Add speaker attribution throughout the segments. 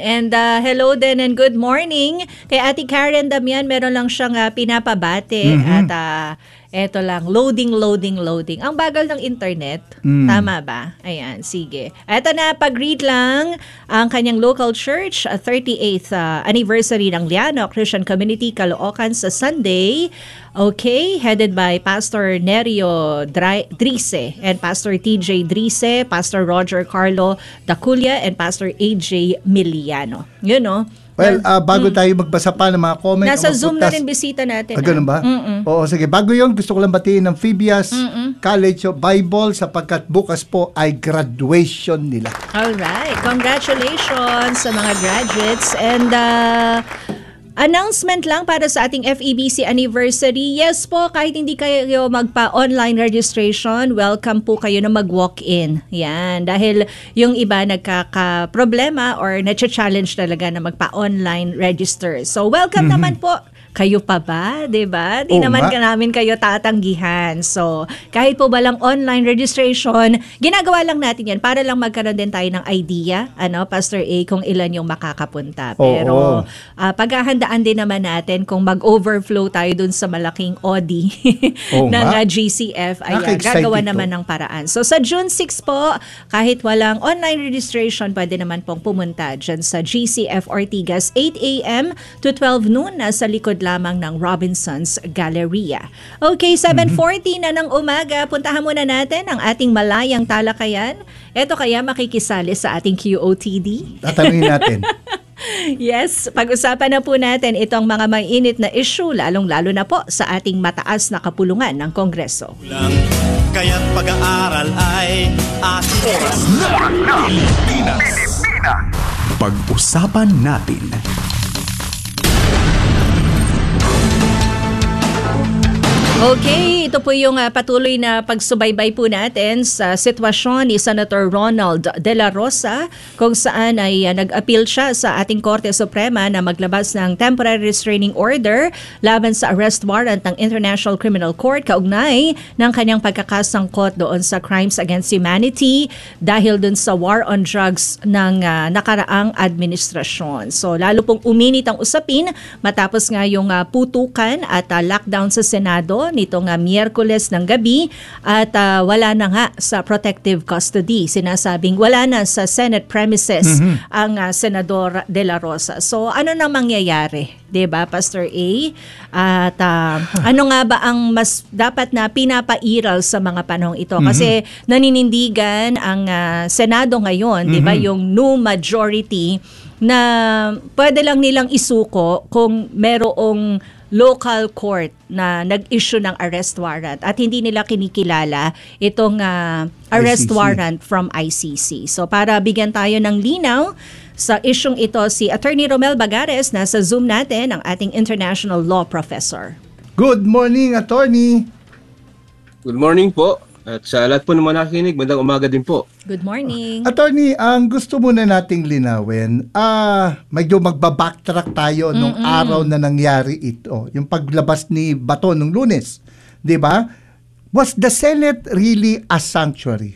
Speaker 1: And hello din and good morning. Kay Ate Karen Damian, meron lang siyang pinapabate. At eto lang, loading. Ang bagal ng internet. Tama ba? Ayan, sige. Eto na, pag-read lang ang kanyang local church, 38th anniversary ng Liano Christian Community, Caloocan sa Sunday. Okay, headed by Pastor Nerio Drise and Pastor TJ Drise, Pastor Roger Carlo Daculia, and Pastor AJ Miliano. Yun, no?
Speaker 2: Well, bago tayo magbasa pa ng mga comment.
Speaker 1: Nasa Zoom na rin bisita natin.
Speaker 2: Ganun ba? Oo, sige. Bago yun, gusto ko lang batiin ng Phoebias College of Bible sapagkat bukas po ay graduation nila.
Speaker 1: Alright. Congratulations sa mga graduates. And announcement lang para sa ating FEBC anniversary. Yes po, kahit hindi kayo magpa-online registration, welcome po kayo na mag-walk-in. Yan. Dahil yung iba nagkaka-problema or na-challenge talaga na magpa-online register. So, welcome naman po. Kayo pa ba? Diba? Di naman namin kayo tatanggihan. So, kahit po balang online registration, ginagawa lang natin yan para lang magkaroon din tayo ng idea, Pastor A, kung ilan yung makakapunta. Pero, paghahandaan din naman natin kung mag-overflow tayo dun sa malaking OD ng GCF. Ayan, gagawa naman ng paraan. So, sa June 6 po, kahit walang online registration, pwede naman pong pumunta dyan sa GCF Ortigas, 8 a.m. to 12 noon, nasa likod lamang ng Robinson's Galleria. Okay, 7:40 na ng umaga. Puntahan muna natin ang ating malayang talakayan. Ito kaya makikisali sa ating QOTD?
Speaker 2: Tatanungin natin.
Speaker 1: Yes, pag-usapan na po natin itong mga mainit na issue, lalong-lalo na po sa ating mataas na kapulungan ng Kongreso.
Speaker 3: Kaya't pag-aaral ay ating oras na Pilipinas.
Speaker 4: Pag-usapan natin.
Speaker 1: Okay, ito po yung patuloy na pagsubaybay po natin sa sitwasyon ni Senator Ronald De La Rosa kung saan ay nag-appeal siya sa ating Korte Suprema na maglabas ng temporary restraining order laban sa arrest warrant ng International Criminal Court kaugnay ng kanyang pagkakasangkot doon sa crimes against humanity dahil doon sa war on drugs ng nakaraang administrasyon. So lalo pong uminit ang usapin matapos nga yung putukan at lockdown sa Senado nitong Miyerkules ng gabi at wala na nga sa protective custody. Sinasabing wala na sa Senate premises ang Senador De La Rosa. So ano nang mangyayari? 'Di ba, Pastor A? At ano nga ba ang mas dapat na pinapairal sa mga panahong ito? Kasi naninindigan ang Senado ngayon, 'di ba, yung new majority na pwede lang nilang isuko kung merong local court na nag-issue ng arrest warrant at hindi nila kinikilala itong arrest warrant from ICC. So para bigyan tayo ng linaw sa isyung ito, si Attorney Romel Bagares, nasa Zoom natin, ang ating international law professor.
Speaker 2: Good morning, Attorney!
Speaker 5: Good morning po. At sa lahat po naman nakikinig, magandang umaga din po.
Speaker 1: Good morning.
Speaker 2: Attorney, ang gusto muna nating linawin, medyo magbabacktrack tayo nung araw na nangyari ito. Yung paglabas ni Bato nung Lunes. Di ba? Was the Senate really a sanctuary?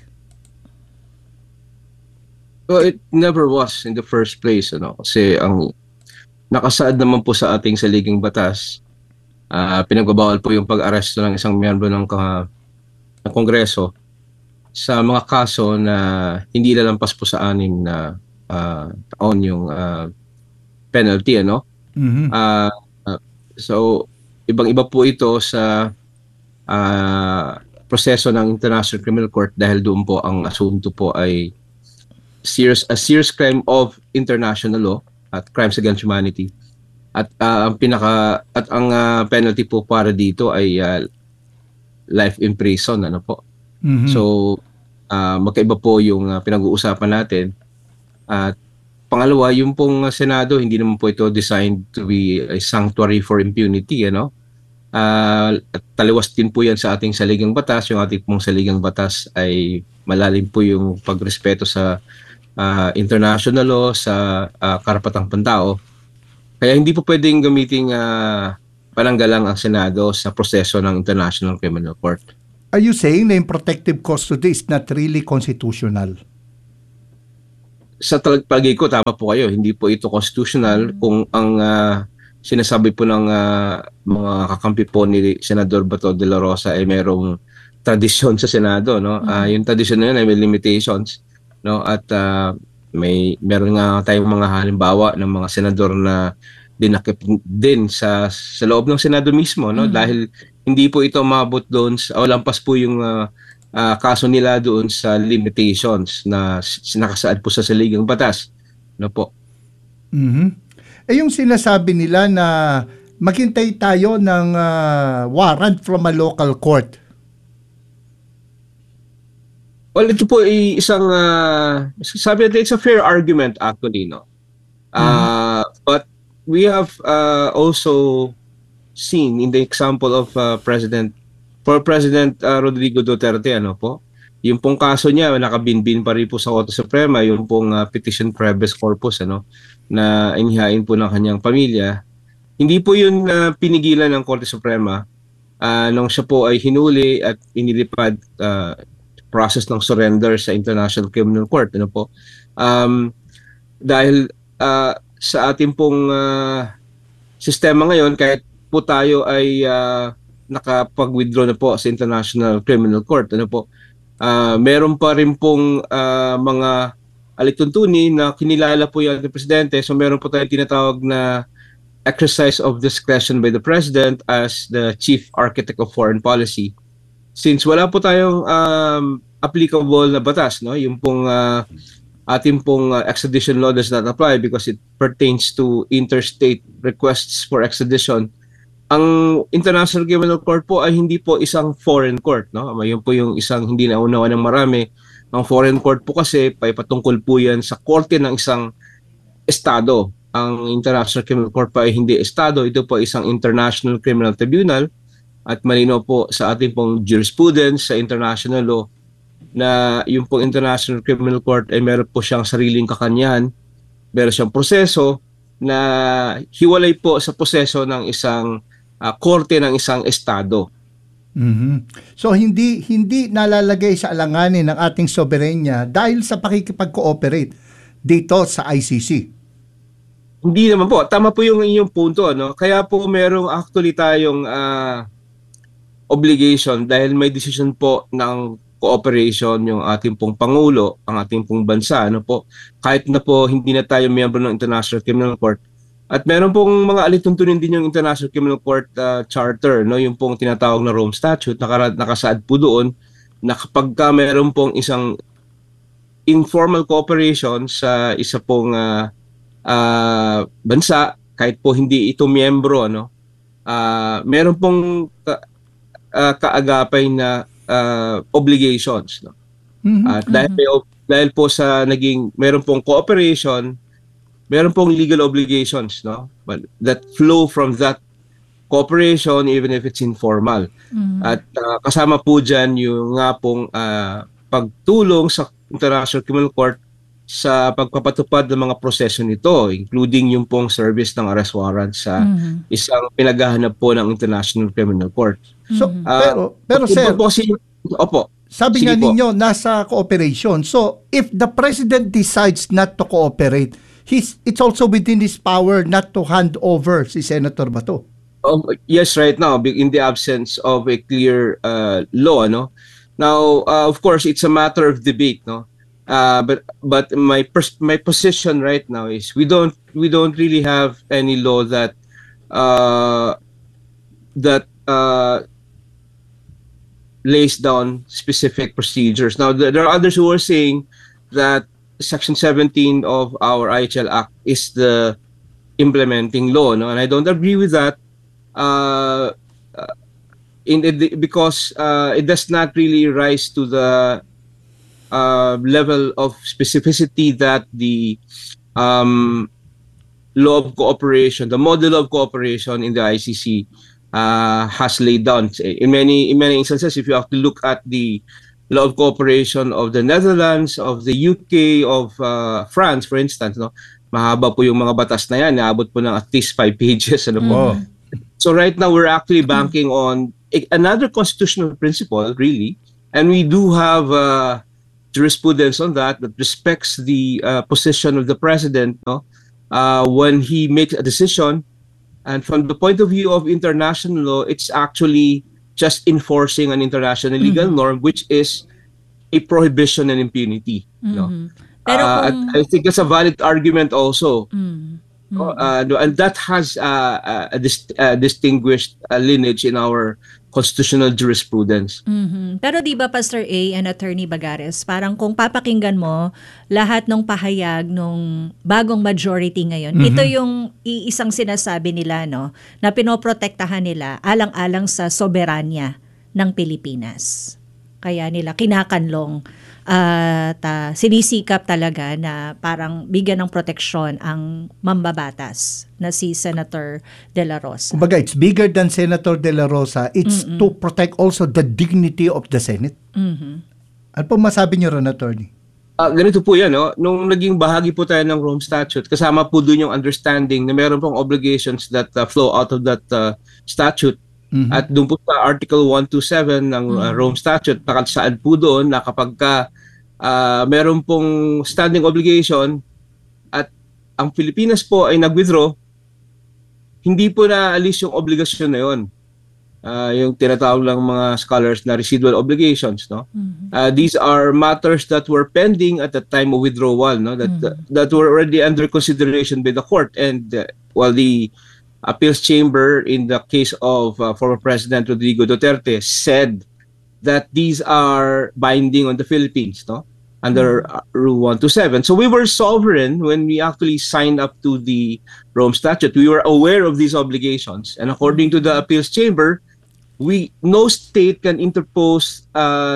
Speaker 5: Well, it never was in the first place. Kasi ang nakasaad naman po sa ating saligang batas, pinagbabawal po yung pag-aresto ng isang miyembro ng Kongreso sa mga kaso na hindi lalampas po sa 6 na taon yung penalty, so ibang-iba po ito sa proseso ng International Criminal Court dahil doon po ang asunto po ay serious crime of international law at crimes against humanity. At ang penalty po para dito ay life in prison, po. So magkaiba po yung pinag-uusapan natin. At pangalawa, yung pong Senado, hindi naman po ito designed to be a sanctuary for impunity, at taliwas din po yan sa ating saligang batas. Yung ating pong saligang batas ay malalim po yung pagrespeto sa international law, sa karapatang pantao. Kaya hindi po pwedeng gamiting pananggalang ang Senado sa proseso ng International Criminal Court.
Speaker 2: Are you saying na yung protective custody is not really constitutional?
Speaker 5: sa palagay ko, tama po kayo, hindi po ito constitutional kung ang sinasabi po ng mga kakampi po ni Senador Bato de la Rosa ay merong tradisyon sa Senado, no? Yung tradisyon na yun ay may limitations, no? At meron nga tayong mga halimbawa ng mga senador na dinakip din sa loob ng Senado mismo, no? Dahil hindi po ito mabot doon o lampas po yung kaso nila doon sa limitations na nakasaad po sa saligang batas, no po.
Speaker 2: Yung sinasabi nila na maghintay tayo ng warrant from a local court.
Speaker 5: Well, ito po ay isang sabi natin, it's a fair argument actually, no. But we have also seen in the example of President Rodrigo Duterte, ano po, yung pong kaso niya nakabinbin pa rin po sa Korte Suprema, yung pong petition for habeas corpus, ano, na inihain po ng kanyang pamilya. Hindi po yun pinigilan ng Korte Suprema nung siya po ay hinuli at inilipad process ng surrender sa International Criminal Court, ano po. Dahil sa ating pong sistema ngayon, kahit po tayo ay nakapag-withdraw na po sa International Criminal Court, ano po, meron pa rin pong mga alituntunin na kinilala po yung Presidente. So meron po tayong tinatawag na exercise of discretion by the President as the Chief Architect of Foreign Policy. Since wala po tayong applicable na batas, no, yung pong ating pong extradition law does not apply because it pertains to interstate requests for extradition. Ang International Criminal Court po ay hindi po isang foreign court, no? Yun po yung isang hindi naunawa ng marami. Ang foreign court po kasi patungkol po yan sa korte ng isang estado. Ang International Criminal Court po ay hindi estado, ito po isang International Criminal Tribunal. At malinaw po sa ating pong jurisprudence sa international law na yung pong International Criminal Court ay meron po siyang sariling kakanyahan, meron siyang proseso na hiwalay po sa proseso ng isang korte ng isang estado.
Speaker 2: So hindi nalalagay sa alanganin ng ating soberenya dahil sa pakikipag-cooperate dito sa ICC.
Speaker 5: Hindi naman po. Tama po yung inyong punto, no? Kaya po merong actually tayong obligation dahil may decision po ng cooperation yung ating pong Pangulo, ang ating pong bansa, ano po, kahit na po hindi na tayo miyembro ng International Criminal Court. At meron pong mga alituntunin din yung International Criminal Court Charter, no, yung pong tinatawag na Rome Statute, nakasaad po doon na kapag meron pong isang informal cooperation sa isa pong bansa, kahit po hindi ito miyembro, no, meron pong kaagapay na obligations, no? Dahil po sa meron pong cooperation, meron pong legal obligations, no? But that flow from that cooperation even if it's informal. At kasama po dyan yung nga pong pagtulong sa International Criminal Court sa pagpapatupad ng mga proseso nito, including yung pong service ng arrest warrant sa isang pinaghahanap po ng International Criminal Court.
Speaker 2: So, pero sir,
Speaker 5: opo,
Speaker 2: sabi nga ninyo, nasa cooperation. So, if the President decides not to cooperate, it's also within his power not to hand over si Senator Bato.
Speaker 5: Yes, right now, in the absence of a clear law, no? Now, of course, it's a matter of debate, no? But my position right now is we don't really have any law that lays down specific procedures. Now there are others who are saying that Section 17 of our IHL Act is the implementing law, no? And I don't agree with that. Because it does not really rise to the level of specificity that the law of cooperation, the model of cooperation in the ICC has laid down. In many instances, if you have to look at the law of cooperation of the Netherlands, of the UK, of France, for instance, no, mahaba po yung mga batas na yan, naabot po ng at least 5 pages. Ano po. So right now, we're actually banking on another constitutional principle, really, and we do have jurisprudence on that respects the position of the president, no, when he makes a decision. And from the point of view of international law, it's actually just enforcing an international legal norm, which is a prohibition and impunity. No?
Speaker 1: Pero
Speaker 5: I think that's a valid argument also. And that has a distinguished lineage in our constitutional jurisprudence.
Speaker 1: Pero di ba, Pastor A and Attorney Bagares, parang kung papakinggan mo lahat ng pahayag nung bagong majority ngayon, ito yung iisang sinasabi nila, no, na pinoprotektahan nila alang-alang sa soberanya ng Pilipinas. Kaya nila kinakanlong at sinisikap talaga na parang bigyan ng proteksyon ang mambabatas na si Senator De La Rosa.
Speaker 2: Kumbaga, it's bigger than Senator De La Rosa. It's to protect also the dignity of the Senate. Ano po masabi niyo ron, Attorney?
Speaker 5: Ganito po yan, no? Nung naging bahagi po tayo ng Rome Statute, kasama po dun yung understanding na meron pong obligations that flow out of that statute. At doon po sa Article 127 ng Rome Statute, nakasaan po doon na kapag meron pong standing obligation at ang Pilipinas po ay nag-withdraw, hindi po naalis yung obligasyon na yun. Yung tinatawag lang mga scholars na residual obligations, no? These are matters that were pending at the time of withdrawal, no? That were already under consideration by the court, and while the appeals chamber in the case of former President Rodrigo Duterte said that these are binding on the Philippines, no, under Rule 127. So we were sovereign when we actually signed up to the Rome Statute. We were aware of these obligations, and according to the appeals chamber, no state can interpose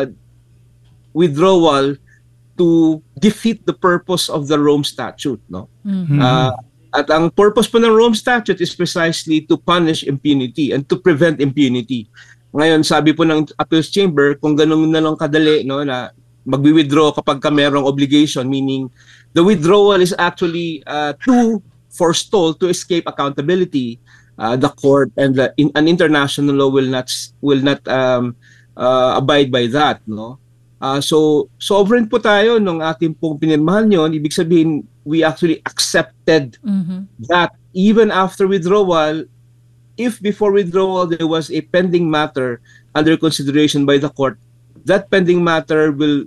Speaker 5: withdrawal to defeat the purpose of the Rome Statute, no. At ang purpose po ng Rome Statute is precisely to punish impunity and to prevent impunity. Ngayon, sabi po ng Appeals Chamber, kung ganun na lang kadali, no, na magwi-withdraw kapag ka merong obligation, meaning the withdrawal is actually to forestall, to escape accountability, the court and an international law will not abide by that, no. So sovereign po tayo nung ating pong pinirmahan yon. Ibig sabihin, we actually accepted that even after withdrawal, if before withdrawal there was a pending matter under consideration by the court, that pending matter will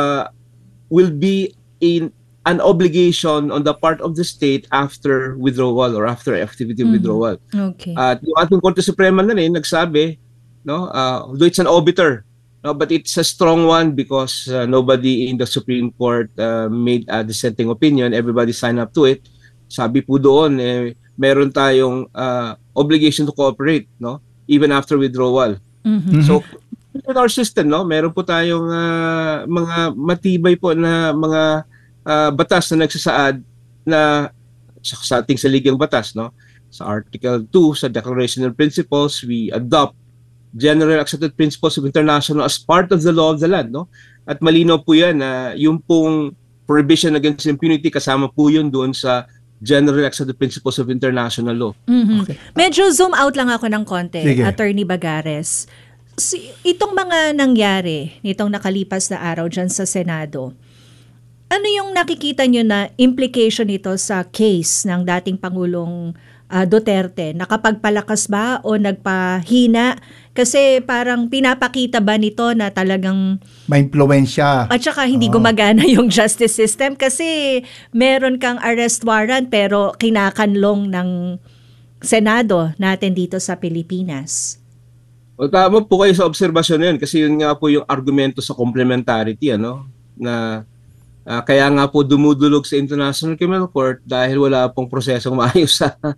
Speaker 5: be an obligation on the part of the state after withdrawal or after activity withdrawal.
Speaker 1: Okay.
Speaker 5: At yung ating Korte Suprema na rin nagsabi, no, although it's an obiter, no, but it's a strong one because nobody in the Supreme Court made a dissenting opinion. Everybody signed up to it. Sabi po doon, meron tayong obligation to cooperate, no, even after withdrawal. So, in our system, no, meron po tayong mga matibay po na mga batas na nagsasaad na sa ating saligang batas, no. Sa Article 2 sa Declaration of Principles, we adopt general accepted principles of international as part of the law of the land, no? At malinaw po yan na yung pong prohibition against impunity kasama po yun doon sa general accepted principles of international law.
Speaker 2: Okay.
Speaker 1: Medyo zoom out lang ako ng konti,
Speaker 2: Sige.
Speaker 1: Attorney Bagares. Itong mga nangyari nitong nakalipas na araw dyan sa Senado, ano yung nakikita nyo na implication nito sa case ng dating Pangulong Duterte? Nakapagpalakas ba o nagpahina? Kasi parang pinapakita ba nito na talagang
Speaker 2: May impluwensya.
Speaker 1: at saka hindi gumagana yung justice system kasi meron kang arrest warrant pero kinakanlong ng Senado natin dito sa Pilipinas.
Speaker 5: O, tama po kayo sa obserbasyon na yun kasi yun nga po yung argumento sa complementarity, ano, na kaya nga po dumudulog sa International Criminal Court dahil wala pong prosesong maayos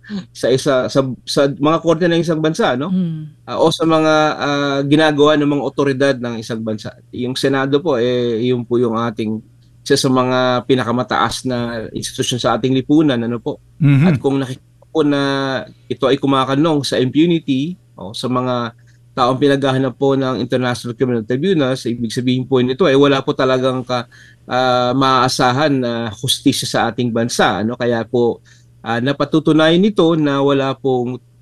Speaker 5: sa mga korte ng isang bansa, no? O sa mga ginagawa ng mga otoridad ng isang bansa. Yung Senado po, yun po yung ating isa sa mga pinakamataas na institusyon sa ating lipunan, ano po. At kung nakikita po na ito ay kumakanlong sa impunity o sa mga taong pinaghahanap po ng International Criminal Tribunals, ibig sabihin po nito ay wala po talagang maaasahan na hustisya sa ating bansa, ano. Kaya po napatutunayan nito na wala pong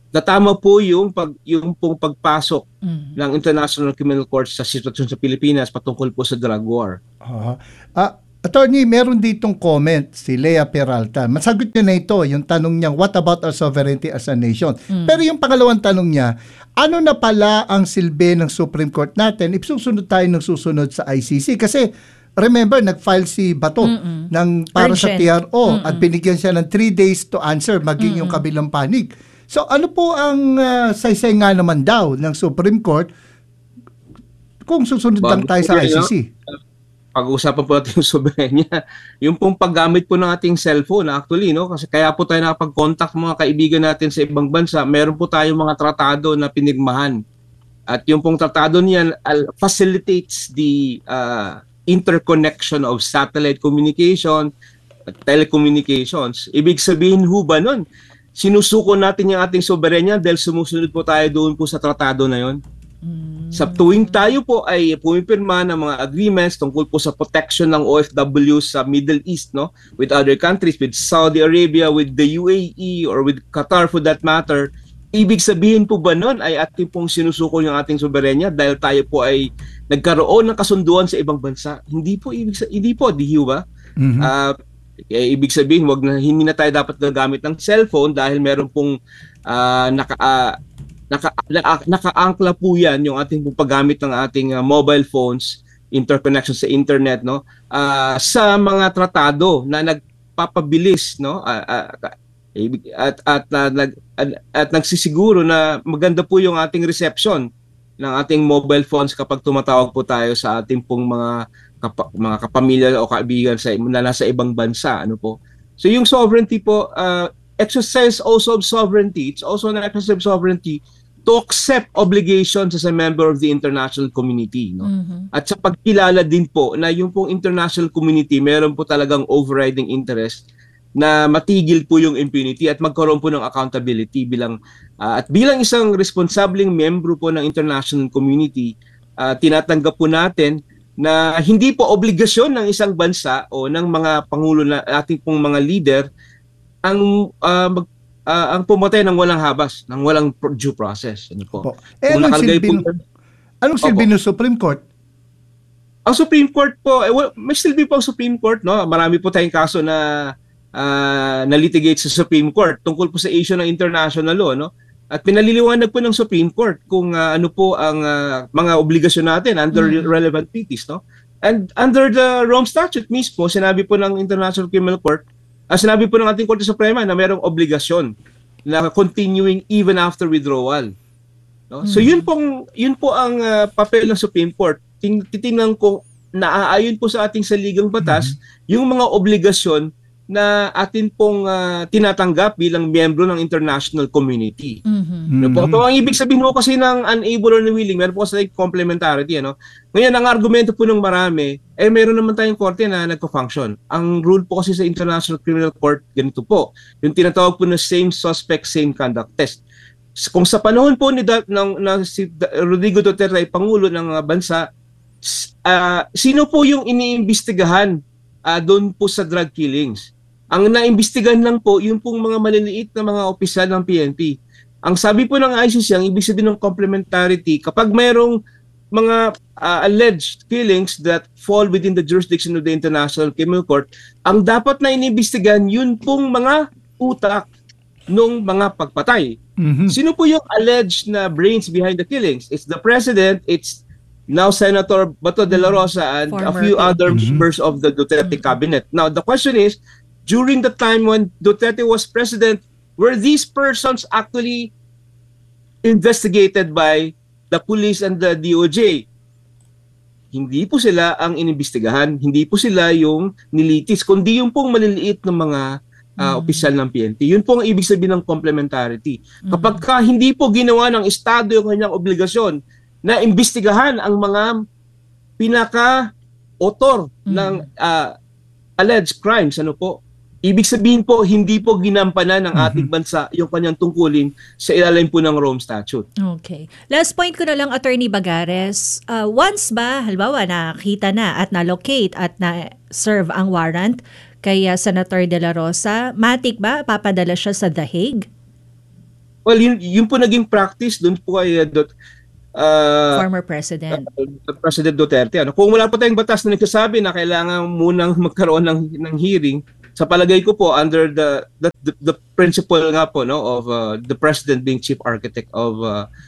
Speaker 5: natama po yung pong pagpasok ng International Criminal Court sa sitwasyon sa Pilipinas patungkol po sa drug war.
Speaker 2: Attorney, meron ditong comment si Lea Peralta. Masagot niya na ito, yung tanong niya, what about our sovereignty as a nation? Pero yung pangalawang tanong niya, ano na pala ang silbi ng Supreme Court natin if susunod tayo ng susunod sa ICC? Kasi remember, nag-file si Bato para sa TRO at binigyan siya ng 3 days to answer maging yung kabilang panig. So ano po ang saysay nga naman daw ng Supreme Court kung susunod lang tayo sa ICC?
Speaker 5: Pag-uusapan po natin yung soberenya, yung pong paggamit po ng ating cellphone actually, no? Kasi kaya po tayo nakapag-contact mga kaibigan natin sa ibang bansa, meron po tayong mga tratado na pinigmahan. At yung pong tratado niyan facilitates the interconnection of satellite communication, telecommunications. Ibig sabihin ho ba nun, sinusuko natin yung ating soberenya dahil sumusunod po tayo doon po sa tratado na yon? Sa tuwing tayo po ay pumipirma ng mga agreements tungkol po sa protection ng OFW sa Middle East, no, with other countries, with Saudi Arabia, with the UAE, or with Qatar for that matter, ibig sabihin po ba nun ay ating pong sinusuko yung ating soberenya dahil tayo po ay nagkaroon ng kasunduan sa ibang bansa? Hindi po, di ba? Ibig sabihin, hindi na tayo dapat gagamit ng cellphone dahil meron pong nakaangkla po yan yung ating paggamit ng ating mobile phones, interconnection sa internet, no, sa mga tratado na nagpapabilis, no, at nagsisiguro na maganda po yung ating reception ng ating mobile phones kapag tumatawag po tayo sa ating pong mga kapamilya o kaibigan na nasa ibang bansa, ano po. So yung sovereignty po, exercise also of sovereignty. It's also an exercise of sovereignty to accept obligations as a member of the international community, no? At sa pagkilala din po na yung pong international community meron po talagang overriding interest na matigil po yung impunity at magkaroon po ng accountability bilang isang responsableng membro po ng international community. Tinatanggap po natin na hindi po obligasyon ng isang bansa o ng mga pangulo na ating pong mga leader ang pumatay ng walang habas, ng walang due process. Ano po?
Speaker 2: Anong silbi ng Supreme Court?
Speaker 5: Ang Supreme Court po, may silbi po ang Supreme Court, no? Marami po tayong kaso na na-litigate sa Supreme Court tungkol po sa issue ng international law, no? At pinaliliwanag po ng Supreme Court kung ano po ang mga obligasyon natin under relevant treaties, no? And under the Rome Statute mismo, sinabi po ng International Criminal Court, sinabi po ng ating Korte Suprema na mayroong obligasyon na continuing even after withdrawal. No? So yun po ang papel ng Supreme Court. Titingnan ko naaayon po sa ating saligang batas yung mga obligasyon na atin pong tinatanggap bilang miyembro ng international community. No po? So, ang ibig sabihin po kasi ng unable or unwilling, meron po kasi complementarity. Ano? Ngayon, ang argumento po ng marami, meron naman tayong korte na nagko-function. Ang rule po kasi sa International Criminal Court, ganito po. Yung tinatawag po na same suspect, same conduct test. Kung sa panahon po ni si Rodrigo Duterte ay Pangulo ng bansa, sino po yung iniimbestigahan doon po sa drug killings? Ang naimbestigahan lang po, yung pong mga maliliit na mga opisyal ng PNP. Ang sabi po ng ICC, ang ibig sabihin ng complementarity, kapag mayroong mga alleged killings that fall within the jurisdiction of the International Criminal Court, ang dapat na inimbestigahan, yun pong mga utak ng mga pagpatay. Sino po yung alleged na brains behind the killings? It's the President, it's now Senator Bato de la Rosa, and a few other members of the Duterte cabinet. Now, the question is, during the time when Duterte was president, were these persons actually investigated by the police and the DOJ? Hindi po sila ang inimbestigahan, hindi po sila yung nilitis, kundi yung pong maliliit na mga opisyal ng PNP. Yun po ang ibig sabihin ng complementarity. Kapag hindi po ginawa ng Estado yung kanyang obligasyon na imbestigahan ang mga pinaka-autor ng alleged crimes, ano po, ibig sabihin po, hindi po ginampanan ng ating bansa yung kanyang tungkulin sa ilalim po ng Rome Statute.
Speaker 1: Okay. Last point ko na lang, Attorney Bagares. Once ba, halimbawa, nakita na at na-locate at na-serve ang warrant kay Senator De La Rosa, matik ba papadala siya sa The Hague?
Speaker 5: Well, yun po naging practice doon po kay
Speaker 1: Former President.
Speaker 5: President Duterte. Kung wala pa tayong batas na nagsasabi na kailangan munang magkaroon ng hearing, sa palagay ko po under the principle nga po of the president being chief architect of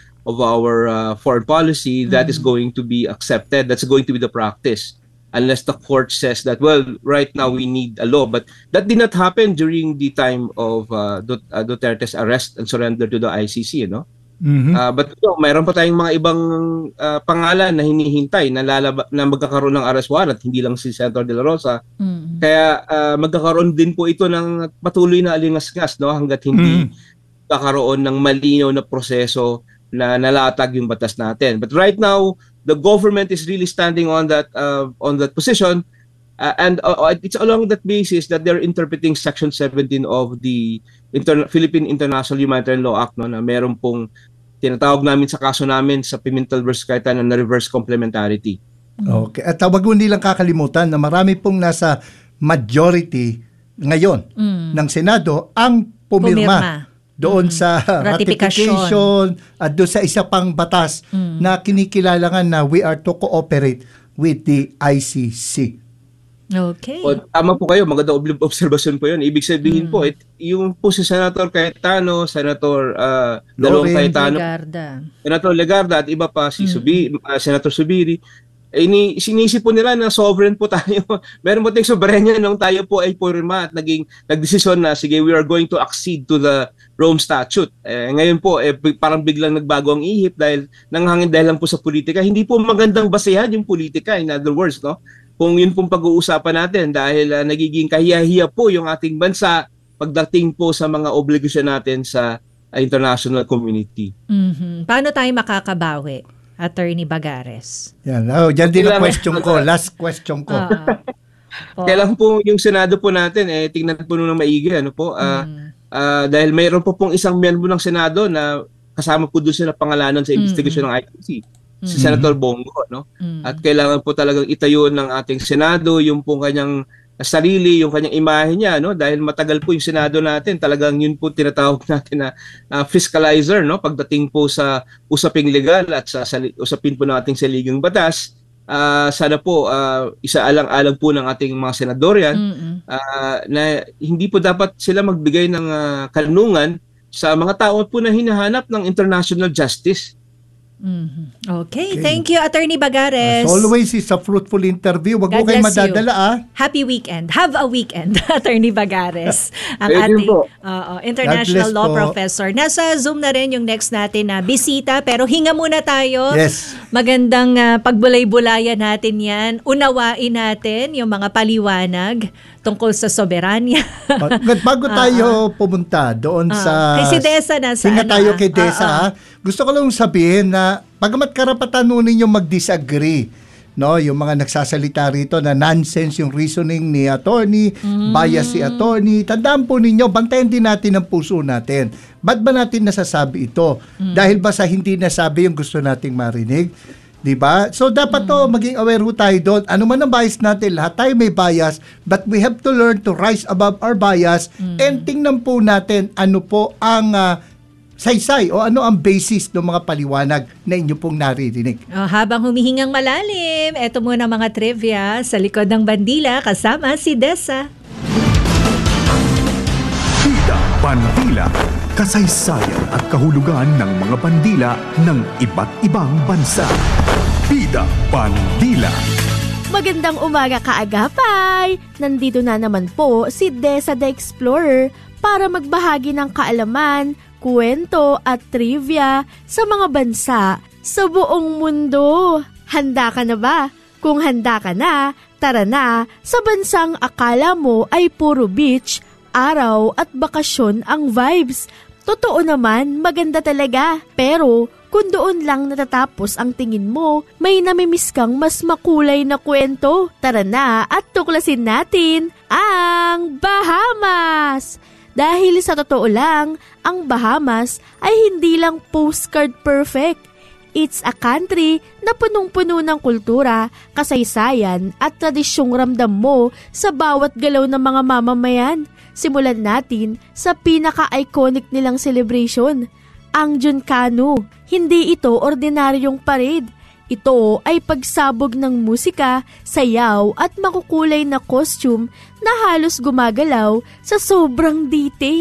Speaker 5: our foreign policy, that is going to be accepted. That's going to be the practice. Unless the court says that, well, right now we need a law. But that did not happen during the time of Duterte's arrest and surrender to the ICC, But mayroon pa tayong mga ibang pangalan na hinihintay na magkakaroon ng arrest warrant, hindi lang si Senator De La Rosa. Kaya magkakaroon din po ito ng patuloy na alingas-ngas, hanggat hindi kakaroon ng malinaw na proseso na nalatag yung batas natin. But right now, the government is really standing on that position, and it's along that basis that they're interpreting Section 17 of the Philippine International Humanitarian Law Act, na meron pong tinatawag namin sa kaso namin sa Pimentel versus Cayetano na reverse complementarity.
Speaker 2: Okay. At wag mo nilang kakalimutan na marami pong nasa majority ngayon ng Senado ang pumirma doon sa ratification at doon sa isa pang batas na kinikilalangan na we are to cooperate with the ICC.
Speaker 1: Okay.
Speaker 5: Tama po kayo, magandang obserbasyon po yun. Ibig sabihin po, yung po si Senator Cayetano, Senator Dalawang Cayetano, Senator Legarda at iba pa, si Senator Subiri, sinisip po nila na sovereign po tayo. Meron po tayong soberanya nung tayo po ay purima at nagdesisyon na, sige, we are going to accede to the Rome Statute. Ngayon po, parang biglang nagbago ang ihip dahil nanghangin dahil lang po sa politika. Hindi po magandang basehan yung politika, in other words, kung yun pong pag-uusapan natin dahil nagiging kahiya-hiya po yung ating bansa pagdating po sa mga obligasyon natin sa international community.
Speaker 1: Paano tayo makakabawi? Attorney Bagares.
Speaker 2: Yan. Diyan din ang question ko. Last question ko.
Speaker 5: Kailan po yung Senado po natin, tingnan po nung maigi. Dahil mayroon po pong isang miyembro ng Senado na kasama po doon siya na pangalanan sa investigasyon ng ICC. Si Senator Bongo. At kailangan po talagang itayo ng ating Senado yung pong kanyang sarili, yung kanyang imahe niya, dahil matagal po yung Senado natin, talagang yun po tinatawag natin na fiscalizer, pagdating po sa usaping legal at sa usapin po ng ating saligang batas. Sana po isaalang-alang po ng ating mga senador yan na hindi po dapat sila magbigay ng kanungan sa mga tao po na hinahanap ng international justice.
Speaker 1: Okay. Thank you, Attorney Bagares.
Speaker 2: As always, it's a fruitful interview. Wag mo kayo madadala.
Speaker 1: Happy weekend. Have a weekend, Attorney Bagares. Ang ating international law professor. Nasa Zoom na rin yung next natin na bisita, pero hinga muna tayo.
Speaker 2: Yes.
Speaker 1: Magandang pagbulay-bulayan natin yan. Unawain natin yung mga paliwanag tungkol sa soberanya.
Speaker 2: Bago tayo pumunta doon sa...
Speaker 1: Kay si Desa nasa...
Speaker 2: Hinga tayo kay Desa. Gusto ko lang sabihin na pagamat karapatan nun ninyo mag-disagree, yung mga nagsasalita rito na nonsense yung reasoning ni attorney, bias si attorney, tandaan po ninyo, bantayan din natin ang puso natin. Ba't ba natin nasasabi ito? Dahil ba sa hindi nasabi yung gusto nating marinig? Diba? So dapat maging aware ho tayo doon. Ano man ang bias natin, lahat tayo may bias, but we have to learn to rise above our bias and tingnan po natin ano po ang saysay o ano ang basis ng mga paliwanag na inyo pong naririnig.
Speaker 1: Habang humihingang malalim, eto muna mga trivia sa likod ng bandila kasama si Desa.
Speaker 4: Bida Bandila, kasaysayan at kahulugan ng mga bandila ng iba't ibang bansa. Bida Bandila.
Speaker 6: Magandang umaga kaagapay! Nandito na naman po si Desa the Explorer para magbahagi ng kaalaman, kwento at trivia sa mga bansa sa buong mundo. Handa ka na ba? Kung handa ka na, tara na sa bansang akala mo ay puro beach, araw at bakasyon ang vibes. Totoo naman, maganda talaga. Pero kung doon lang natatapos ang tingin mo, may namimiss kang mas makulay na kwento. Tara na at tuklasin natin ang Bahamas! Dahil sa totoo lang, ang Bahamas ay hindi lang postcard perfect. It's a country na punong-puno ng kultura, kasaysayan at tradisyong ramdam mo sa bawat galaw ng mga mamamayan. Simulan natin sa pinaka-iconic nilang celebration, ang Gincano. Hindi ito ordinaryong parade. Ito ay pagsabog ng musika, sayaw at makukulay na costume na halos gumagalaw sa sobrang detail.